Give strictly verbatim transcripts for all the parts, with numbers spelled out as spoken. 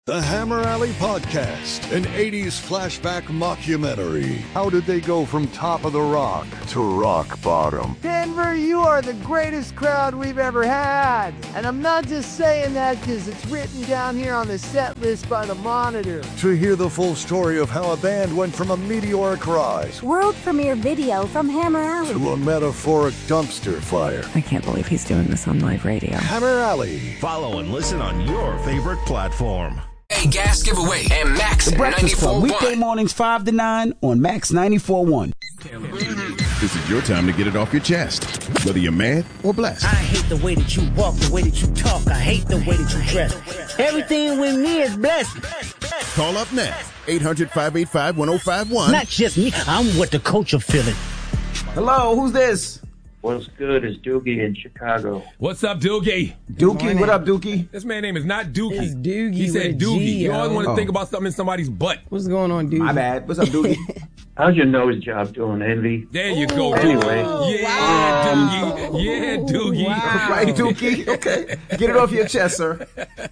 The Hammer Alley Podcast, an eighties flashback mockumentary. How did they go from top of the rock to rock bottom? Denver, you are the greatest crowd we've ever had. And I'm not just saying that because it's written down here on the set list by the Monitor. To hear the full story of how a band went from a meteoric rise, world premiere video from Hammer Alley, to a metaphoric dumpster fire. I can't believe he's doing this on live radio. Hammer Alley. Follow and listen on your favorite platform. A gas giveaway and Max The Breakfast Club, ninety-four point one. weekday mornings five to nine on Max ninety-four point one. This is your time to get it off your chest, whether you're mad or blessed. I hate the way that you walk, the way that you talk. I hate the way that you dress. Everything with me is blessed. Call up now, eight hundred, five eight five, one oh five one. Not just me, I'm what the coach are feeling. Hello, who's this? What's good is Doogie in Chicago. What's up, Doogie? Dookie, what up, Dookie? This man's name is not Dookie. It's Doogie. He said with a Doogie. G, You always yo. want to Oh. think about something in somebody's butt. What's going on, Doogie? My bad. What's up, Doogie? How's your nose job doing, Envy? There you go, Anyway. Doogie. Yeah, wow. Doogie. Yeah, Doogie. Wow. Right, Dookie? Okay. Get it off your chest, sir.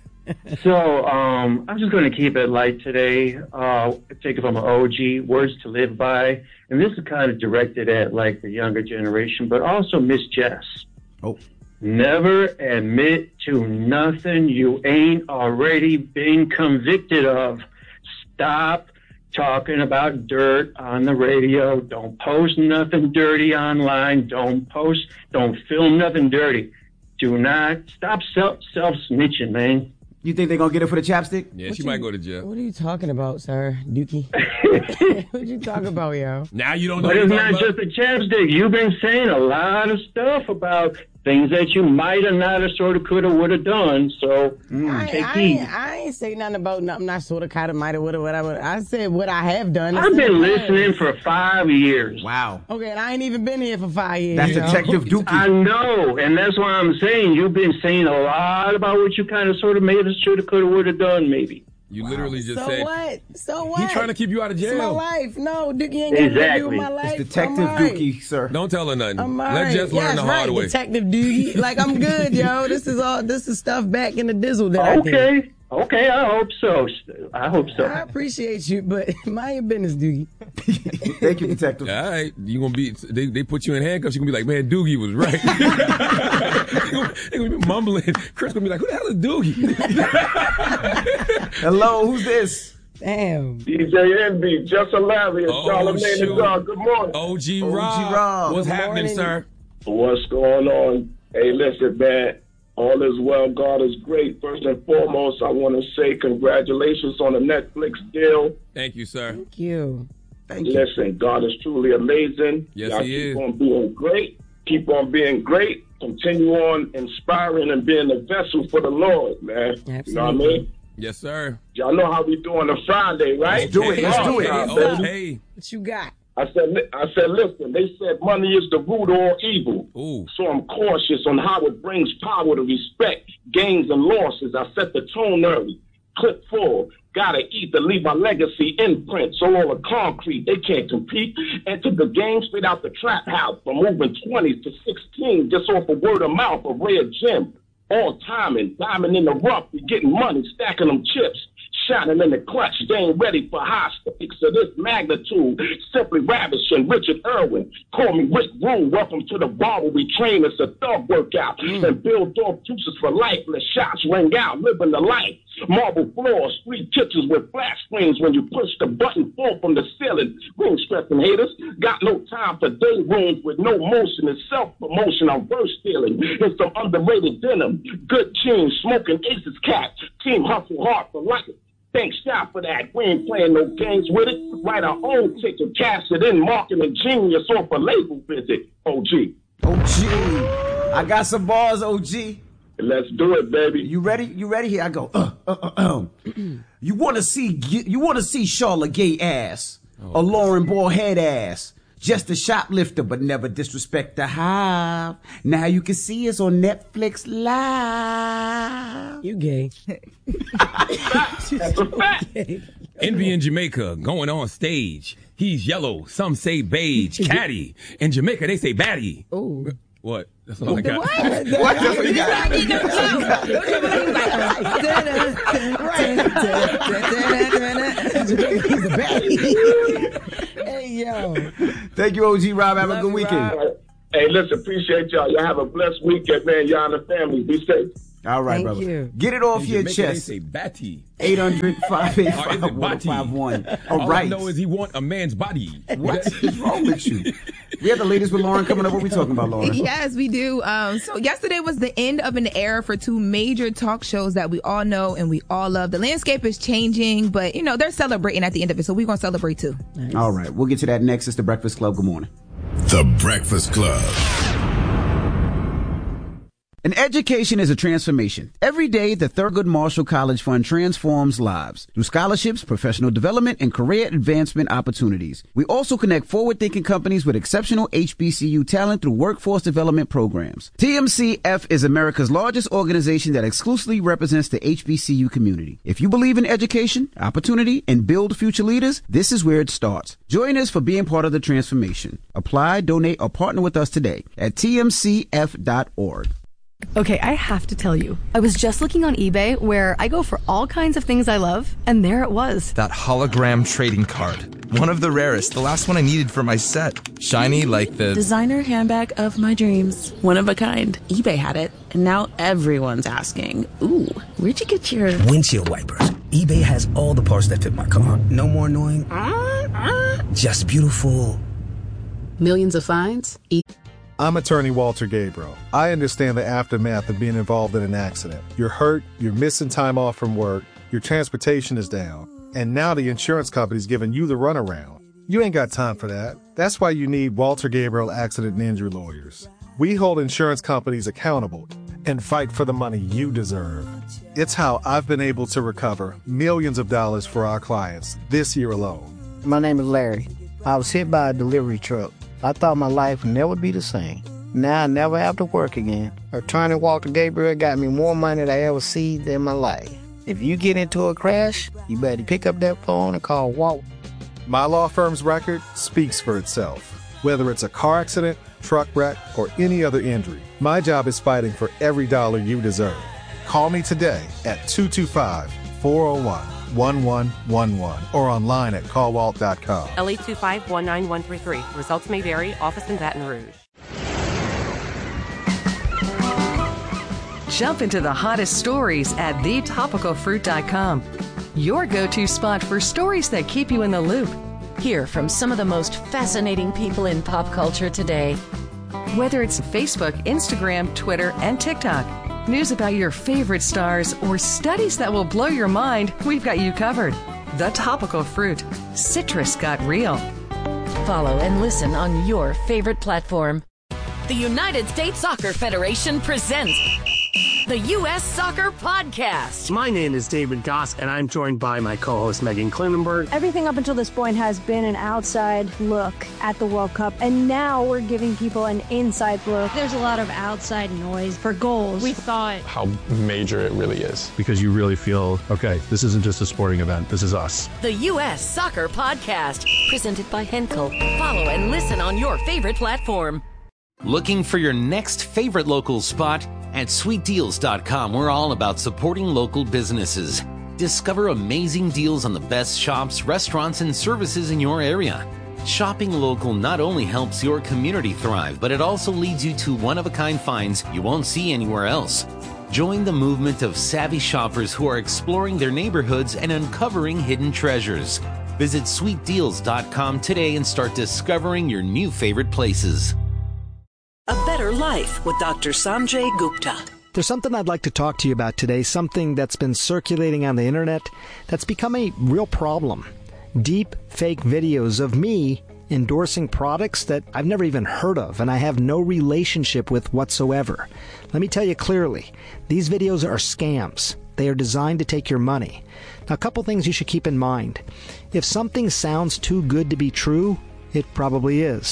So, um, I'm just going to keep it light today. Uh, take it from an O G, words to live by. And this is kind of directed at, like, the younger generation, but also Miss Jess. Oh. Never admit to nothing you ain't already been convicted of. Stop talking about dirt on the radio. Don't post nothing dirty online. Don't post, don't film nothing dirty. Do not, stop self, self-snitching, man. You think they're going to get it for the chapstick? Yeah, What she you- might go to jail. What are you talking about, sir, Dookie? What you talking about, yo? Now you don't know But what it's you're not talking just the chapstick. You've been saying a lot of stuff about things that you might have not have sort of could have would have done. So I, take I, heed. ain't, I ain't say nothing about nothing. Not sort of, kind of, might have, would have, whatever. I said what I have done. I've been listening for five years. Wow. Okay, and I ain't even been here for five years. That's you know? Detective I Dookie. know, and that's why I'm saying you've been saying a lot about what you kind of sort of made us should have, could have, would have done, maybe. You literally just So said what? So what? he's trying to keep you out of It's my jail. life. No, Dookie ain't got nothing to do Exactly. with my life. It's Detective I'm right. Dookie, sir. Don't tell her nothing. I'm all Let right. Jess learn yes, the right, hard way. Detective Doogie. Like, I'm good, yo. This is all. This is stuff back in the dizzle that I did. Okay, okay, I hope so. I hope so. I appreciate you, but mind your business, Doogie. Thank you, Detective. All right, you gonna be? They they put you in handcuffs. You gonna be like, man, Doogie was right. they, gonna, they gonna be mumbling. Chris gonna be like, who the hell is Doogie? Hello, who's this? Damn. D J Envy, Just Hilarious, Oh, Charlamagne shoot. the God. Good morning. O G O G Rob. Rob. What's Good happening, morning. sir? What's going on? Hey, listen, man. All is well. God is great. First and foremost, I want to say congratulations on the Netflix deal. Thank you, sir. Thank you. Thank you. Listen, God is truly amazing. Yes, Y'all he keep is. on being great. Keep on being great. Continue on inspiring and being a vessel for the Lord, man. You know what I mean? Yes, sir. Y'all know how we do on a Friday, right? Let's do it. Let's do it. Awesome, Okay. baby. okay. What you got? I said, li- I said, listen, they said money is the root of all evil. Ooh. So I'm cautious on how it brings power to respect gains and losses. I set the tone early. Clip four. Gotta eat to leave my legacy imprint. So all the concrete, they can't compete. Entered the game straight out the trap house. From moving twenties to sixteen, just off a word of mouth, a red gem. All timing, diamond in the rough, we getting money, stacking them chips. Shining in the clutch, they ain't ready for high stakes of this magnitude. Simply ravishing Richard Irwin. Call me Rick Rule. Welcome to the bar where we train. It's a thug workout. Mm. And build off juices for life. Let shots ring out, living the life. Marble floors, three kitchens with flat screens. When you push the button, fall from the ceiling. We ain't stressing haters. Got no time for day rooms with no motion. It's self-promotion. I'm verse stealing. It's some underrated denim. Good team, smoking aces cat. Team hustle hard for life. Thanks, God, for that. We ain't playing no games with it. Write our own ticket, cash it in, marketing genius off a label visit. O G. O G. I got some bars, O G. Let's do it, baby. You ready? You ready? Here I go. Uh, uh, uh, uh. You want to see? You want to see Charlotte Gay ass, oh, a Lauren Ball head ass, just a shoplifter, but never disrespect the hive. Now you can see us on Netflix Live. You gay? That's a fact. Envy in Jamaica going on stage. He's yellow. Some say beige. Caddy. In Jamaica, they say batty. Ooh. What? That's all I got. What? What? That's what you got? He's the best. Hey, yo. Thank you, O G Rob. Have Love a good you, weekend. Rob. Hey, listen, appreciate y'all. Y'all have a blessed weekend, man. Y'all and the family. Be safe. All right, Thank brother. you. Get it off In your Jamaica, they chest. say batty. eight hundred, five eight Or is five, it one bati? five one. All All right. I know is he want a man's body. What is wrong with you? We have the latest with Lauren coming up. What we talking about, Lauren? Yes, we do. Um, so yesterday was the end of an era for two major talk shows that we all know and we all love. The landscape is changing, but, you know, they're celebrating at the end of it, so we're going to celebrate too. Nice. All right. We'll get to that next. It's The Breakfast Club. Good morning. The Breakfast Club. An education is a transformation. Every day, the Thurgood Marshall College Fund transforms lives through scholarships, professional development, and career advancement opportunities. We also connect forward-thinking companies with exceptional H B C U talent through workforce development programs. T M C F is America's largest organization that exclusively represents the H B C U community. If you believe in education, opportunity, and build future leaders, this is where it starts. Join us for being part of the transformation. Apply, donate, or partner with us today at T M C F dot org. Okay, I have to tell you, I was just looking on eBay where I go for all kinds of things I love, and there it was. That hologram trading card. One of the rarest, the last one I needed for my set. Shiny like the designer handbag of my dreams. One of a kind. eBay had it, and now everyone's asking, ooh, where'd you get your windshield wipers? eBay has all the parts that fit my car. No more annoying, just beautiful. Millions of finds? E- I'm attorney Walter Gabriel. I understand the aftermath of being involved in an accident. You're hurt, you're missing time off from work, your transportation is down, and now the insurance company's giving you the runaround. You ain't got time for that. That's why you need Walter Gabriel Accident and Injury Lawyers. We hold insurance companies accountable and fight for the money you deserve. It's how I've been able to recover millions of dollars for our clients this year alone. My name is Larry. I was hit by a delivery truck. I thought my life would never be the same. Now I never have to work again. Attorney Walter Gabriel got me more money than I ever seen in my life. If you get into a crash, you better pick up that phone and call Walt. My law firm's record speaks for itself. Whether it's a car accident, truck wreck, or any other injury, my job is fighting for every dollar you deserve. Call me today at two two five, four oh one, one one one one or online at call walt dot com. L eight two five, one nine one three three. Results may vary. Office in Baton Rouge. Jump into the hottest stories at the topical fruit dot com. Your go-to spot for stories that keep you in the loop. Hear from some of the most fascinating people in pop culture today. Whether it's Facebook, Instagram, Twitter, and TikTok. News about your favorite stars or studies that will blow your mind, we've got you covered. The Topical Fruit. Citrus got real. Follow and listen on your favorite platform. The United States Soccer Federation presents the U S Soccer Podcast. My name is David Goss, and I'm joined by my co-host Megan Klinenberg. Everything up until this point has been an outside look at the World Cup, and now we're giving people an inside look. There's a lot of outside noise for goals. We thought how major it really is. Because you really feel, okay, this isn't just a sporting event, this is us. The U S Soccer Podcast, presented by Henkel. Follow and listen on your favorite platform. Looking for your next favorite local spot? At sweet deals dot com, we're all about supporting local businesses. Discover amazing deals on the best shops, restaurants, and services in your area. Shopping local not only helps your community thrive, but it also leads you to one-of-a-kind finds you won't see anywhere else. Join the movement of savvy shoppers who are exploring their neighborhoods and uncovering hidden treasures. Visit sweet deals dot com today and start discovering your new favorite places. A Better Life with Doctor Sanjay Gupta. There's something I'd like to talk to you about today, something that's been circulating on the internet that's become a real problem. Deep fake videos of me endorsing products that I've never even heard of and I have no relationship with whatsoever. Let me tell you clearly, these videos are scams. They are designed to take your money. Now, a couple things you should keep in mind. If something sounds too good to be true, it probably is.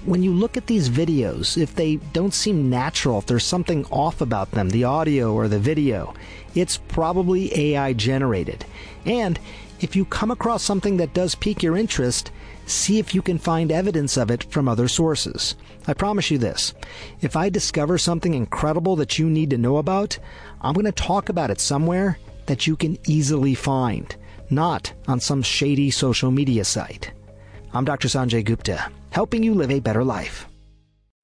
when you look at these videos, if they don't seem natural, if there's something off about them, the audio or the video, it's probably A I generated. And if you come across something that does pique your interest, see if you can find evidence of it from other sources. I promise you this, if I discover something incredible that you need to know about, I'm going to talk about it somewhere that you can easily find, not on some shady social media site. I'm Doctor Sanjay Gupta, helping you live a better life.